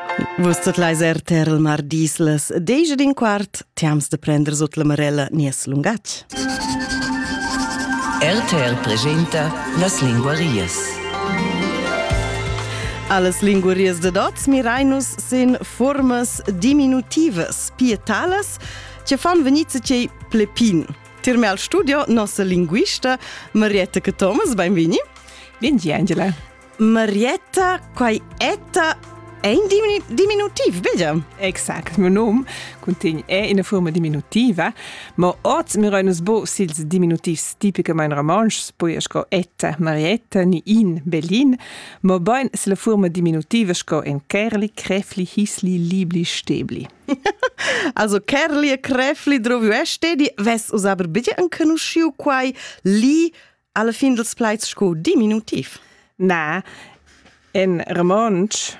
Vus tot l'aiser terrel mar dislas, deja din quart, tiams de prender sot la marella nies lungatg. RTL presenta las linguarias. Alles linguarias de dots mirainus sin formas diminutivas, pietales, che fan venizze che plepin. Tirme al studio nostra linguista Marietta Thomas, benveni. Benji, Angela. Marietta, quai etta è in diminutiv, vedi? Exact, meu nome contiene è in forma diminutiva, ma oggi mi reinus bo sils diminutivs tipica mein romansch, poi esco etta Marietta ni in Berlin, ma bain se la forma diminutiva esco en Kerli, Krefli, Hisli, Libli, Stebli. Also Kerli e Krefli drovi stedi, ves us aber bitte an canusciu quai li alla fin dels plaiz sco diminutiv. Na, en romansch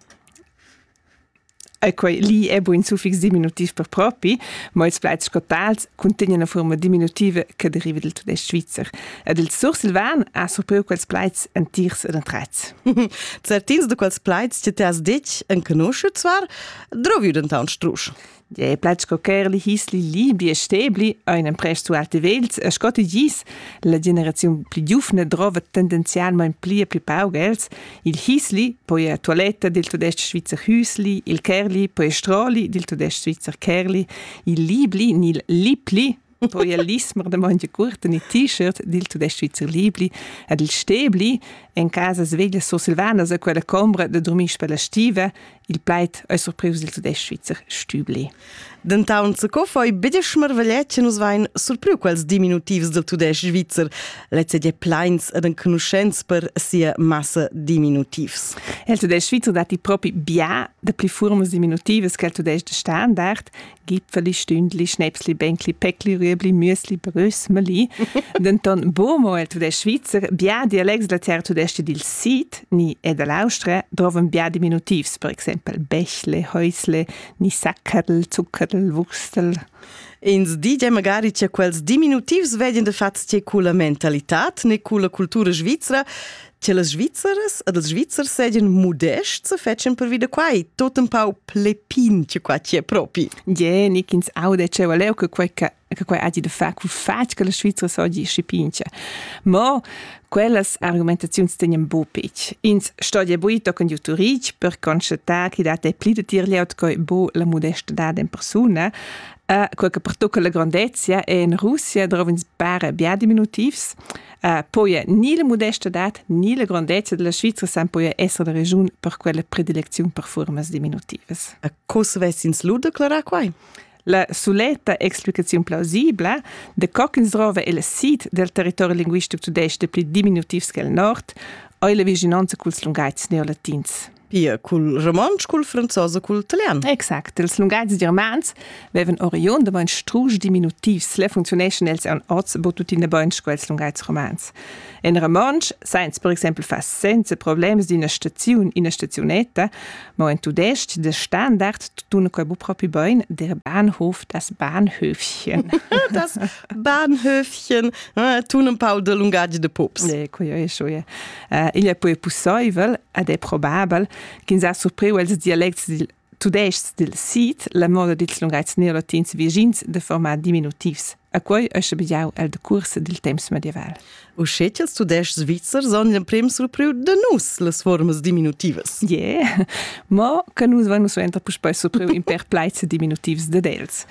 quai li è un suffix diminutiv per propi, ma ils plaiz scotals contengono una forma diminutiva che deriva del tudest svizzer. Ed il sur Silvan ha surpreu quels plaiz antirs ed antraiz. Certins de quels plaiz che te has dit en canusciu zwar, drovi den taun strusch. Je plaiz co Kerli, Hisli, Libli e Stebli ein imprest zu alte Wels, a scotti gis, la generazione pli giufna drova tendenzialmein pli paugels, il Hisli, poi a toiletta del tudest svizzer Hüsli, il Kerli, poi Stroli del tudest svizzer Kerli, il Libli, nil Lipli, poi a l'ismer de mangia curta ni t-shirt del tudest svizzer Libli, ed il Stebli, en casa sveglia so Silvanas a quella combra de dormisch per la stiva, il plait è surpreus del tudest svizzer Stübli. Den taun zaco foi bide schmervegliet nus vain surpriu quels diminutivs del tudest svizzer. Lezze die plains ed en canuscenz per sia massa diminutivs. El tudest svizzer dati propi bia de pli formas diminutivas che el tudest de standard, Gipfeli, Stündli, Schnäpsli, Bänkli, Päckli, Rüebli, Müsli, Brösmeli. Den ton bomo el tudest svizzer, bia dialects la terra tudest dil Sid, ni ed all'Austra, droven bia diminutivs, per exempel Bechle, Häusle, ni Sackerl, Zuckerl, Wurstel. Ins dice magari che quels diminutivs vedien de fats che culla mentalitat, ne culla cultura svizzera, che las svizzeres ed els svizzers sedien modest se fetchen per vida quai, tot un pau plepin che qua che propi. Je, ni kins aude che valeu che quai agi de fa cu fac che la Svizzer oggi scipincia. Ma quelles argumentazions tenen bo pitch. Ins stodia buito con giutoric per constatar che date pli de tir leut coi bo la modestità in persona, quel che pertocca la grandezza e in Russia drovins pare bia diminutivs, poi ni la modestità ni la grandezza della Svizra san poi essere la regione per quella predilezione per formas diminutivas. A cos vesins lu declara quai? La soletta explicazione plausibile de cockins drova è il sit del territorio linguistico tudest de pli diminutivs che il nord, o la vicinanza culs lungaiz neolatins. Pia, cul romansch, cul franzosa, cul italian. Exact. Els lungaiz germans veven orion de mein strusch diminutivs, le funzioneschen els an oz botutina boinsch quels lungaiz romans. En romansch sainz per exempel fast senza problems in una stazionetta, ma en tudest de standard tun quai bu propi boin der Bahnhof, das Bahnhöfchen. Das Bahnhöfchen, tun un pau de lungaiz de pups. Ecco, io so, ja. Il è poi possibile, ed è probabile, che sa surpreu els dialects del tudest del Sid, la moda dils lungaiz neolatins vigins de format diminutivs, a quai esce bediau el de cursa del temps medieval. O scetels tudest svizzer son il prem surpreu de nus las formas diminutivas. Yeah, ma che nus vanno so entra pus poi surpreu in per plaiz diminutivs de dels.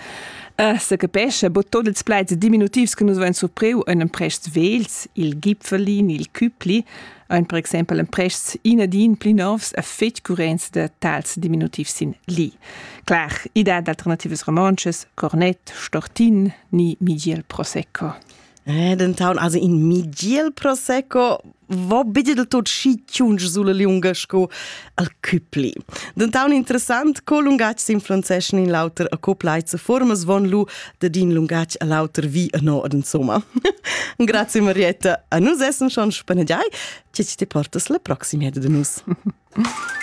Se capesce, bo tot els plaiz diminutivs che nus vanno surpreu en imprest vels, il Gipfelin, il Küpli, ein per exempel imprest inadin pli novs a fet currents de tals diminutivs sin li. Clar, idea d'alternatives romanches, cornet, stortin, ni migiel prosecco. Den taun also in migiel prosecco, wo bitte del tot schitjunsch sulle lungasco al Küpli. Den taun interessant, co lungatg sin franceschen in lauter a coplaize formas von lu de din lungatg a lauter vi a no ad insomma. Grazie Marietta, a nus essen schon spaneggiai, che ci te portas la proxima de nus.